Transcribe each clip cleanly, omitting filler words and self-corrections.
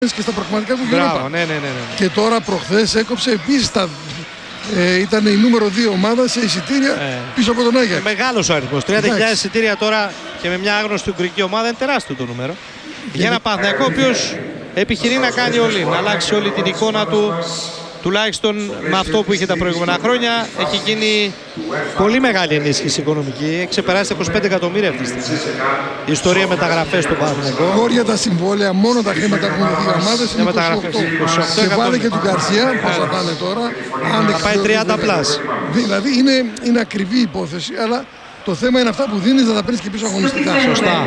και στα πραγματικά του Europa. Ναι. Και τώρα προχθές έκοψε επίσης ήταν η νούμερο 2 ομάδα σε εισιτήρια πίσω από τον Άγιαξ. Μεγάλος ο αριθμός. 30.000 εισιτήρια τώρα και με μια άγνωστη ουγγρική ομάδα είναι τεράστιο το νούμερο. Για ένα Παναθηναϊκό ο οποίος επιχειρεί να κάνει να αλλάξει όλη την εικόνα του, τουλάχιστον με αυτό που είχε τα προηγούμενα χρόνια. Έχει γίνει πολύ μεγάλη ενίσχυση οικονομική. Έχει ξεπεράσει 25 εκατομμύρια αυτή τη στιγμή. Η ιστορία μεταγραφές του Παναθηναϊκού. Χώρια τα συμβόλαια, μόνο τα χρήματα που έχουν δύο ομάδες είναι 28. Και βάλε και του Γκαρσία, πώς θα πάνε τώρα. Θα πάει 30 πλάς. Δηλαδή είναι ακριβή υπόθεση, αλλά το θέμα είναι αυτά που δίνεις να τα παίρνεις και πίσω αγωνιστικά. Σωστά.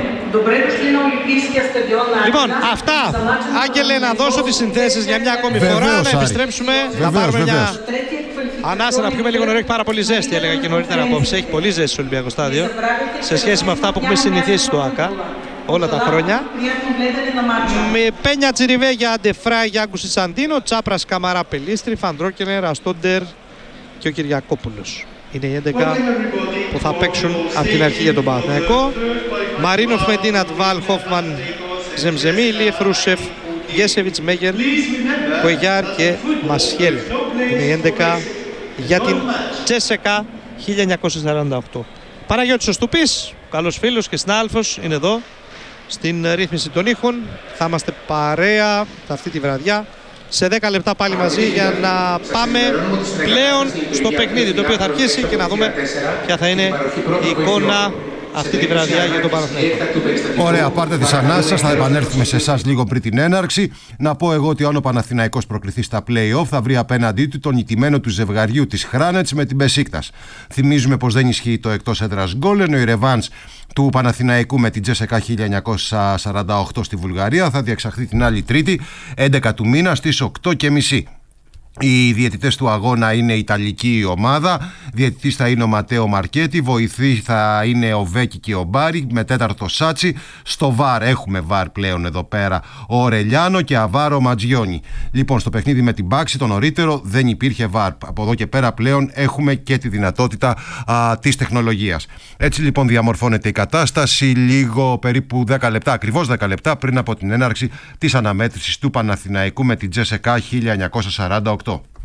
Λοιπόν, αυτά. Άγγελε, να δώσω τις συνθέσεις για μια ακόμη φορά. Να επιστρέψουμε. Να πάρουμε μια ανάσα, να πιούμε λίγο νερό. Έχει πάρα πολύ ζέστη, έλεγα και νωρίτερα απόψε. Έχει πολύ ζέστη στο Ολυμπιακό Στάδιο σε σχέση με αυτά που έχουμε συνηθίσει στο ΆΚΑ όλα τα χρόνια. Με Πένια Τσιριβέ, Αντεφρά, Γιάνκου Σαντίνο, Τσάπρας, Καμαρά, Πελίστρη, Φαντρόκενερ, Αστόντερ και ο Κυριακόπουλος. Είναι οι 11 που θα παίξουν από την αρχή για τον Παναθηναϊκό. Μαρίνοφ, Μεντίνα, Τβάλ, Χόφμαν, Ζεμζεμί, Λιεφ, Ρούσεφ, Γκέσεβιτς, Μέγερ, Κουεγιάρ και Μασιέλ. Είναι οι 11 για την Τσέσεκα 1948. Παναγιώτης ο Στουπής, καλός φίλος και συνάδελφος, είναι εδώ στην ρύθμιση των ήχων. Θα είμαστε παρέα αυτή τη βραδιά. Σε 10 λεπτά πάλι μαζί για να πάμε πλέον στο παιχνίδι το οποίο θα αρχίσει και να δούμε ποια θα είναι η εικόνα αυτή τη βραδιά για τον Παναθηναϊκό. Ωραία, πάρτε τις ανάσες, θα επανέλθουμε σε εσάς λίγο πριν την έναρξη. Να πω εγώ ότι αν ο Παναθηναϊκός προκριθεί στα play-off θα βρει απέναντί του τον ηττημένο του ζευγαριού της Χράνετς με την Μπεσίκτας. Θυμίζουμε πως δεν ισχύει το εκτός έδρας γκολ, ενώ η ρεβάνς του Παναθηναϊκού με την Τσέσεκα 1948 στη Βουλγαρία θα διεξαχθεί την άλλη Τρίτη, 11 του μήνα στις 8:30. Οι διαιτητές του αγώνα είναι η Ιταλική ομάδα. Διαιτητής θα είναι ο Ματέο Μαρκέτη. Βοηθοί θα είναι ο Βέκη και ο Μπάρι. Με τέταρτο Σάτσι. Στο ΒΑΡ έχουμε ΒΑΡ πλέον εδώ πέρα ο Ορελιάνο και Αβάρο Ματζιόνι. Λοιπόν, στο παιχνίδι με την Μπάξη το νωρίτερο δεν υπήρχε ΒΑΡ. Από εδώ και πέρα πλέον έχουμε και τη δυνατότητα της τεχνολογίας. Έτσι λοιπόν διαμορφώνεται η κατάσταση λίγο περίπου 10 λεπτά, ακριβώς 10 λεπτά πριν από την έναρξη της αναμέτρησης του Παναθηναϊκού με την Τσέσεκα 1948.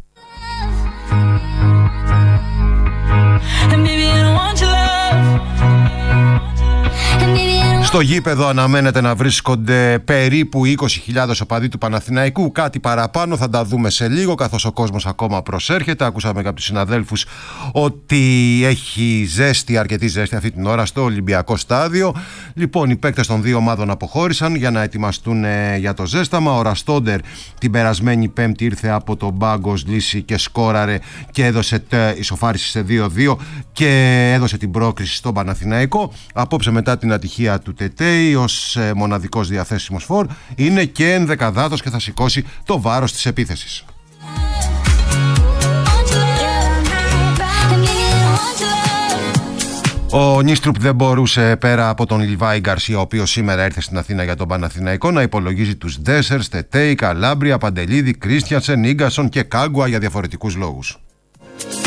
Στο γήπεδο αναμένεται να βρίσκονται περίπου 20.000 οπαδοί του Παναθηναϊκού. Κάτι παραπάνω θα τα δούμε σε λίγο, καθώς ο κόσμος ακόμα προσέρχεται. Ακούσαμε από τους συναδέλφους ότι έχει ζέστη, αρκετή ζέστη αυτή την ώρα στο Ολυμπιακό Στάδιο. Λοιπόν, οι παίκτες των δύο ομάδων αποχώρησαν για να ετοιμαστούν για το ζέσταμα. Ο Ραστόντερ την περασμένη Πέμπτη ήρθε από τον πάγκο ως λύση και σκόραρε και έδωσε ισοφάριση σε 2-2 και έδωσε την πρόκριση στον Παναθηναϊκό. Απόψε, μετά την ατυχία του Τετέι ως μοναδικός διαθέσιμος φορ, είναι και ενδεκαδάτος και θα σηκώσει το βάρος της επίθεσης. Ο Νίστρουπ δεν μπορούσε, πέρα από τον Λιβάη Γκαρσία, ο οποίος σήμερα ήρθε στην Αθήνα για τον Παναθηναϊκό, να υπολογίζει τους Ντέσσερς, Τετέι, Καλάμπρια, Παντελίδη, Κρίστιανσεν, Ίγκασον και Κάγκουα για διαφορετικούς λόγους.